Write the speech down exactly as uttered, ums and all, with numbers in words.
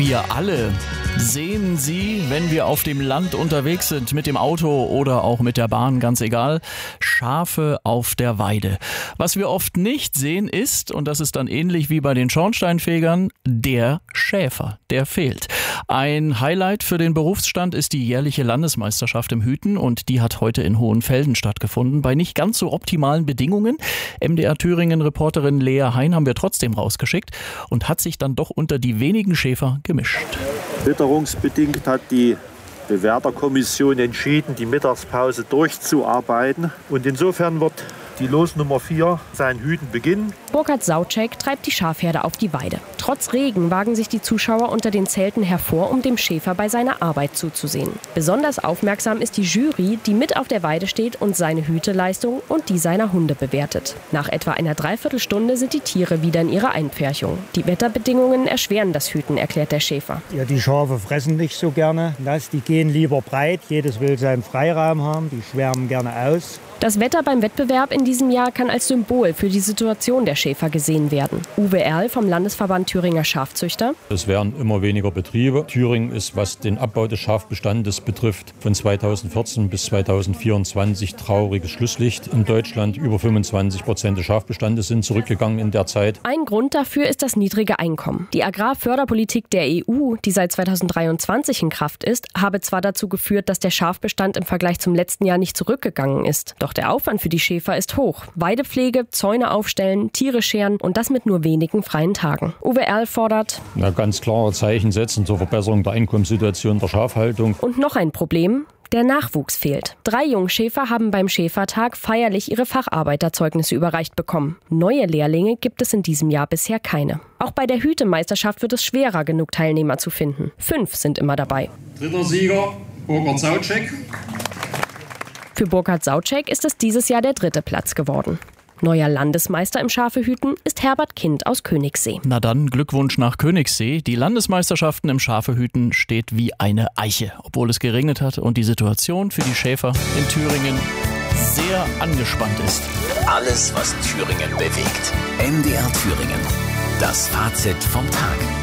Wir alle sehen sie, wenn wir auf dem Land unterwegs sind, mit dem Auto oder auch mit der Bahn, ganz egal, Schafe auf der Weide. Was wir oft nicht sehen ist, und das ist dann ähnlich wie bei den Schornsteinfegern, der Schäfer, der fehlt. Ein Highlight für den Berufsstand ist die jährliche Landesmeisterschaft im Hüten und die hat heute in Hohenfelden stattgefunden. Bei nicht ganz so optimalen Bedingungen. M D R Thüringen-Reporterin Lea Hein haben wir trotzdem rausgeschickt und hat sich dann doch unter die wenigen Schäfer gemischt. Witterungsbedingt hat die Bewerterkommission entschieden, die Mittagspause durchzuarbeiten. Und insofern wird die Los Nummer vier sein Hüten beginnen. Burkhard Sauczek treibt die Schafherde auf die Weide. Trotz Regen wagen sich die Zuschauer unter den Zelten hervor, um dem Schäfer bei seiner Arbeit zuzusehen. Besonders aufmerksam ist die Jury, die mit auf der Weide steht und seine Hüteleistung und die seiner Hunde bewertet. Nach etwa einer Dreiviertelstunde sind die Tiere wieder in ihrer Einpferchung. Die Wetterbedingungen erschweren das Hüten, erklärt der Schäfer. Ja, die Schafe fressen nicht so gerne. Das, die gehen lieber breit. Jedes will seinen Freiraum haben. Die schwärmen gerne aus. Das Wetter beim Wettbewerb in diesem Jahr kann als Symbol für die Situation der Schäfer gesehen werden. Uwe Erl vom Landesverband Thüringer Schafzüchter. Es werden immer weniger Betriebe. Thüringen ist, was den Abbau des Schafbestandes betrifft, von zweitausendvierzehn bis zweitausendvierundzwanzig trauriges Schlusslicht. In Deutschland über fünfundzwanzig Prozent des Schafbestandes sind zurückgegangen in der Zeit. Ein Grund dafür ist das niedrige Einkommen. Die Agrarförderpolitik der E U, die seit zweitausenddreiundzwanzig in Kraft ist, habe zwar dazu geführt, dass der Schafbestand im Vergleich zum letzten Jahr nicht zurückgegangen ist. Doch der Aufwand für die Schäfer ist hoch. Weidepflege, Zäune aufstellen, Tiere scheren und das mit nur wenigen freien Tagen. Uwe Erl fordert, ja, ganz klare Zeichen setzen zur Verbesserung der Einkommenssituation der Schafhaltung. Und noch ein Problem: der Nachwuchs fehlt. Drei Jungschäfer haben beim Schäfertag feierlich ihre Facharbeiterzeugnisse überreicht bekommen. Neue Lehrlinge gibt es in diesem Jahr bisher keine. Auch bei der Hütemeisterschaft wird es schwerer, genug Teilnehmer zu finden. Fünf sind immer dabei. Dritter Sieger, Burkhard Sauczek. Für Burkhard Sauczek ist es dieses Jahr der dritte Platz geworden. Neuer Landesmeister im Schafehüten ist Herbert Kind aus Königssee. Na dann, Glückwunsch nach Königssee. Die Landesmeisterschaften im Schafehüten steht wie eine Eiche, obwohl es geregnet hat und die Situation für die Schäfer in Thüringen sehr angespannt ist. Alles, was Thüringen bewegt. M D R Thüringen. Das Fazit vom Tag.